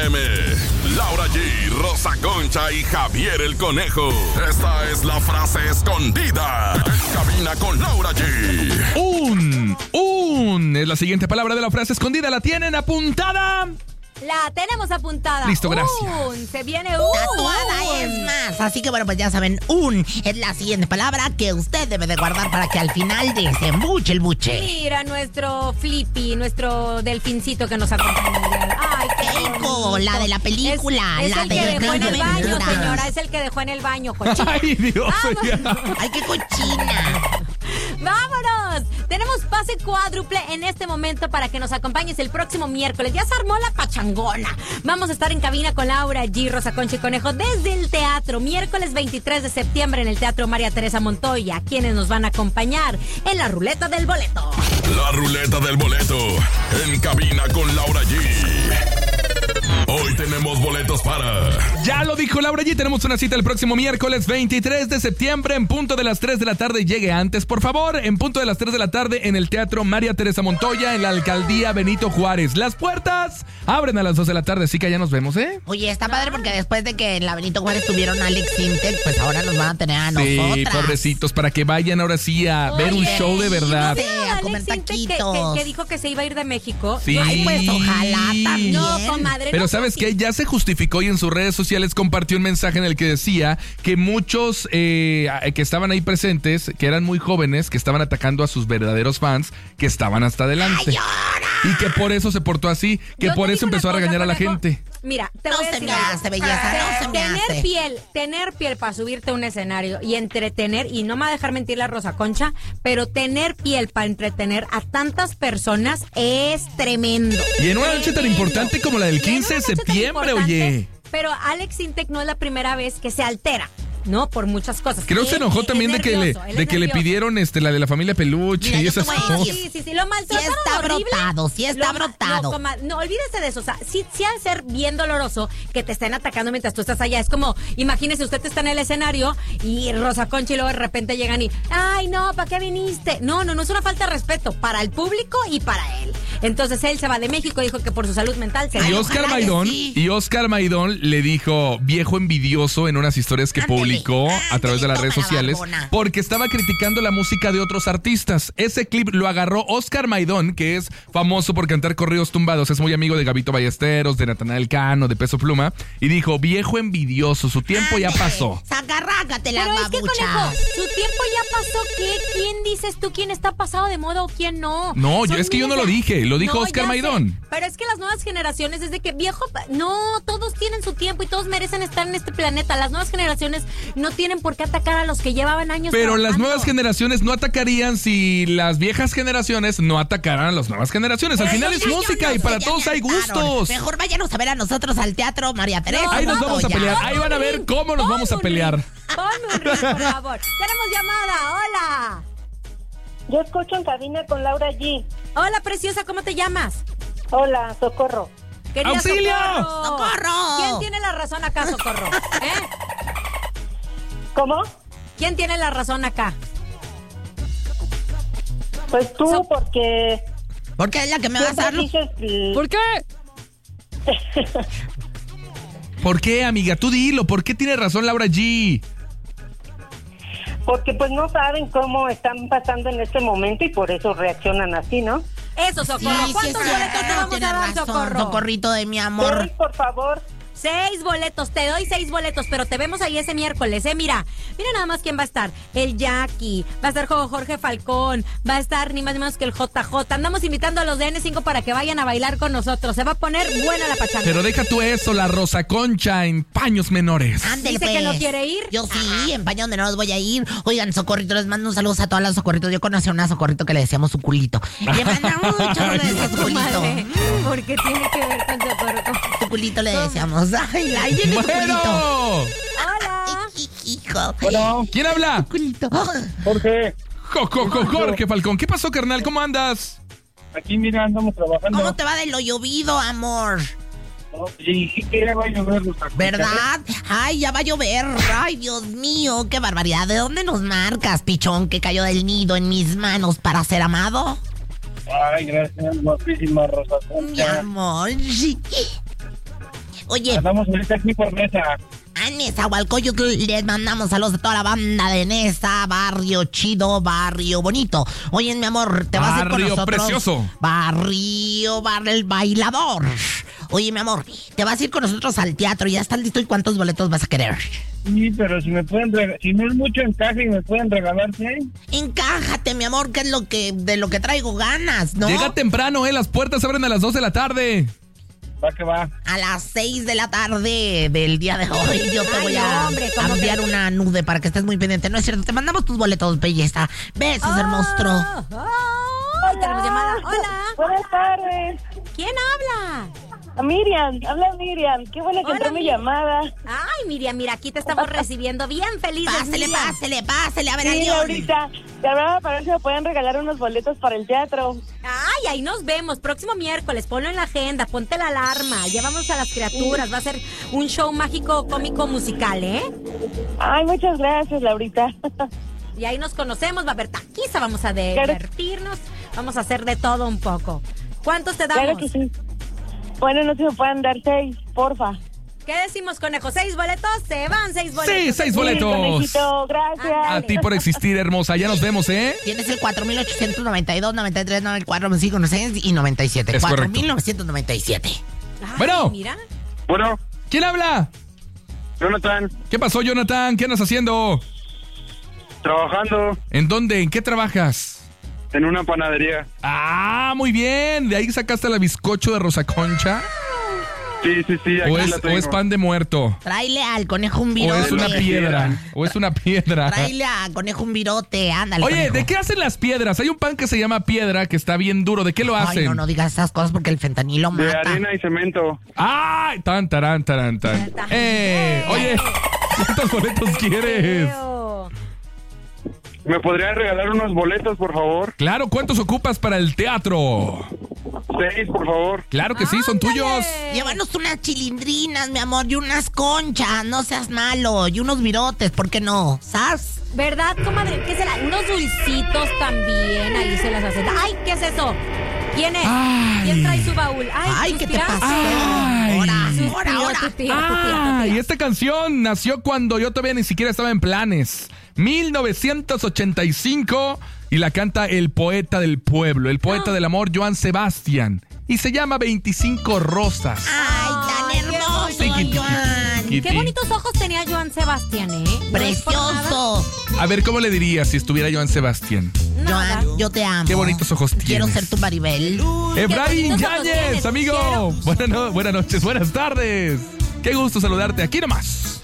Laura G, Rosa Concha y Javier el Conejo. Esta es la frase escondida en cabina con Laura G. Un es la siguiente palabra de la frase escondida. ¿La tienen apuntada? La tenemos apuntada. Listo, gracias. Se viene Tatuada es más. Así que bueno, pues ya saben, es la siguiente palabra que usted debe de guardar para que al final desembuche el buche. Mira, nuestro Flippy, nuestro delfincito que nos acompaña. Ay, qué Keiko, la de la película. Es la el que dejó en el baño, aventuras. señora. Es el que dejó en el baño, cochina. Ay, Dios. Ay, qué cochina. ¡Vámonos! Tenemos pase cuádruple en este momento para que nos acompañes el próximo miércoles. Ya se armó la pachangona. Vamos a estar en cabina con Laura G, Rosa Concha y Conejo desde el teatro. Miércoles 23 de septiembre en el Teatro María Teresa Montoya. Quienes nos van a acompañar en la ruleta del boleto. La ruleta del boleto en cabina con Laura G. Hoy tenemos boletos para... Ya lo dijo Laura G, tenemos una cita el próximo miércoles 23 de septiembre en punto de las 3 de la tarde. Llegue antes, por favor, en punto de las 3 de la tarde en el Teatro María Teresa Montoya, en la Alcaldía Benito Juárez. Las puertas abren a las 2 de la tarde, así que ya nos vemos, ¿eh? Oye, está padre porque después de que en la Benito Juárez tuvieron a Alex Sintek, pues ahora nos van a tener a nosotras. Sí, pobrecitos, para que vayan ahora sí a ver un show de verdad. A comer taquitos. Que dijo que se iba a ir de México. Sí. Ay, pues ojalá también. No, comadre. Pero no, ¿sabes sí. qué? Ya se justificó y en sus redes sociales compartió un mensaje en el que decía que muchos que estaban ahí presentes, que eran muy jóvenes, que estaban atacando a sus verdaderos fans, que estaban hasta adelante. Y que por eso se portó así, que Yo por te eso digo empezó a una cosa, regañar a la Conejo. gente. Mira, te No voy a se decir me algo. hace, belleza, no se me hace. Tener piel para subirte a un escenario y entretener, y no me va a dejar mentir la Rosa Concha, pero tener piel para entretener a tantas personas es tremendo. Y en una noche tan importante como la del Y en 15 de una noche tan septiembre, importante, oye. Pero Alex Sintek no es la primera vez que se altera, ¿no? Por muchas cosas. Creo que se enojó también de que le pidieron la de la familia Peluche. Mira, y yo esas te voy a cosas. decir, Sí, lo maltrataron Sí está brotado. No, olvídese de eso. O sea, sí ha de ser bien doloroso que te estén atacando mientras tú estás allá. Es como, imagínese, usted está en el escenario y Rosa Concha y luego de repente llegan y, ay, no, ¿para qué viniste? No, es una falta de respeto para el público y para él. Entonces él se va de México, dijo que por su salud mental se va. Y Oscar Maidón le dijo viejo envidioso en unas historias que publicó a través de las redes sociales porque estaba criticando la música de otros artistas. Ese clip lo agarró Oscar Maidón, que es famoso por cantar corridos tumbados, es muy amigo de Gabito Ballesteros, de Natanael Cano, de Peso Pluma, y dijo, viejo envidioso, su tiempo ya pasó. Sacarrácate la Pero es que, babucha. Conejo, su tiempo ya pasó. ¿Quién dices tú quién está pasado de moda o quién no? No, Son es que yo no miles lo de- dije, lo dijo Oscar ya Maidón. sé, pero es que las nuevas generaciones, desde que viejo, no, todos tienen su tiempo y todos merecen estar en este planeta. Las nuevas generaciones no tienen por qué atacar a los que llevaban años Pero las trabajando. nuevas generaciones no atacarían si las viejas generaciones no atacaran a las nuevas generanes. Al Pero final ya es yo música no y sé, para ya todos me hay hartaron. gustos. Mejor váyanos a ver a nosotros al Teatro María Teresa. Ahí nos vamos a Montoya. pelear. Ahí van a ver cómo nos vamos a pelear. Ponme un ring, por favor. Tenemos llamada, hola. Yo escucho en cabina con Laura G. Hola, preciosa, ¿cómo te llamas? Hola, Socorro. Querida ¡Auxilio! ¡Socorro! ¿Quién tiene la razón acá, Socorro? ¿Cómo? ¿Quién tiene la razón acá? Pues tú, porque Porque es la que me vas a dar. siempre dices... ¿Por qué? ¿Por qué, amiga? Tú dilo. ¿Por qué tiene razón Laura G? Porque pues no saben cómo están pasando en este momento y por eso reaccionan así, ¿no? Eso, Socorro. Sí, ¿Cuántos es boletos te cierto, vamos a tienes dar, razón, Socorro? Socorrito de mi amor. Doris, por favor. 6 boletos, te doy 6 boletos, pero te vemos ahí ese miércoles, Mira nada más quién va a estar. El Jackie, va a estar Jorge Falcón, va a estar ni más ni menos que el JJ. Andamos invitando a los de N5 para que vayan a bailar con nosotros. Se va a poner buena la pachanga. Pero deja tú eso, la Rosa Concha en paños menores. Ándele, Dice pues. que no quiere ir. Yo sí, en paños menores voy a ir. Oigan, Socorrito, les mando un saludo a todas las Socorritos. Yo conocí a una Socorrito que le decíamos su culito. Le manda mucho de su culito. Madre, ¿por qué tiene que ver con Socorro? Su culito le decíamos. Ay, ahí viene su culito. ¡Bueno! Hola. Hijo. Bueno, ¿Quién habla? Culito. Jorge, Jorge Falcón. ¿Qué pasó, carnal? ¿Cómo andas? aquí mira, andamos trabajando. ¿Cómo te va de lo llovido, amor? No, sí, que ya va a llover, Rosa Concha. ¿Verdad? Ay, ya va a llover. Ay, Dios mío, qué barbaridad. ¿De dónde nos marcas, pichón, que cayó del nido en mis manos para ser amado? Ay, gracias, guapísima Rosa Mi Concha. amor, sí. Oye, Andamos ahorita aquí por Mesa. a Nezahualcóyotl les mandamos saludos a toda la banda de Nesa, barrio chido, barrio bonito. Oye, mi amor, te vas a ir con Barrio nosotros. precioso. Barrio el bailador. Oye, mi amor, te vas a ir con nosotros al teatro. ¿Ya estás listo? ¿Y cuántos boletos vas a querer? Sí, pero si me pueden si no es mucho encaje y me pueden regalar 6. Encájate, mi amor, que es de lo que traigo ganas, ¿no? Llega temprano, las puertas se abren a las 2 de la tarde. Va que va. A las 6 de la tarde del día de hoy yo te voy a enviar una nude para que estés muy pendiente. No es cierto, te mandamos tus boletos, belleza. Besos, hermoso. Tenemos llamada. Hola. Buenas tardes. ¿Quién habla? Miriam, habla Miriam. Qué bueno que Hola, entró mi Miriam. llamada. Ay, Miriam, mira, aquí te estamos recibiendo bien felices. Pásele, Miriam. pásele. A ver, Sí, adiós. ahorita. Te hablaba para ver si me pueden regalar unos boletos para el teatro. Ay, ahí nos vemos. Próximo miércoles, ponlo en la agenda, ponte la alarma. Ya vamos a las criaturas. Va a ser un show mágico, cómico, musical, ¿eh? Ay, muchas gracias, Laurita. Y ahí nos conocemos, va a haber taquiza, vamos a divertirnos, vamos a hacer de todo un poco. ¿Cuántos te damos? Claro que sí. Bueno, no sé si me pueden dar 6, porfa. ¿Qué decimos, conejo? ¿6 boletos? Se van 6 boletos. Sí, 6 boletos. Conejito, gracias. A ti por existir, hermosa. Ya nos vemos, ¿eh? Tienes el 4892, 93, 94, 95, 96 y 97. Es correcto. 4997. Ay, Bueno. Mira. Bueno, ¿Quién habla? Jonathan, ¿Qué pasó, Jonathan? ¿Qué andas haciendo? trabajando ¿En dónde? ¿En qué trabajas? en una panadería. Ah, muy bien. ¿De ahí sacaste la bizcocho de Rosa Concha? Sí, aquí ¿O la es tengo. pan de muerto? Tráele al conejo un ¿O virote. es una piedra? ¿O es una piedra? Tráele al conejo un virote, ándale. Oye, conejo. ¿de qué hacen las piedras? Hay un pan que se llama piedra que está bien duro. ¿De qué lo hacen? Ay, no digas esas cosas porque el fentanilo De mata. arena y cemento. ¡Ay! Tan, tarán, tarán, tan. Oye, ¿cuántos boletos quieres? Feo. ¿Me podrían regalar unos boletos, por favor? Claro, ¿cuántos ocupas para el teatro? 6, por favor. Claro que sí, son tuyos. Llévanos unas chilindrinas, mi amor, y unas conchas, no seas malo, y unos virotes, ¿por qué no? ¿Sas? ¿Verdad, comadre? ¿Qué será? Unos dulcitos también, ahí se las hacen. ¡Ay, qué es eso! ¿Quién es? Ay. ¿Quién trae su baúl? Ay, ¿qué te suspiraste. pasó? Ay. Ahora. Tu tía. Y esta canción nació cuando yo todavía ni siquiera estaba en planes. 1985 y la canta el poeta del pueblo, el poeta del amor, Joan Sebastián. Y se llama 25 Rosas. Ay, tan hermoso, Tiki, Joan. tiki. Qué bonitos ojos tenía Joan Sebastián, ¿eh? No es por nada. Precioso. A ver, ¿cómo le diría si estuviera Joan Sebastián? Nada. Joan, yo te amo. Qué bonitos ojos Quiero tienes. ser tu Maribel. Efraín bonitos ojos Yáñez, tienes, amigo. quiero. Buenas noches, buenas tardes. Qué gusto saludarte aquí nomás.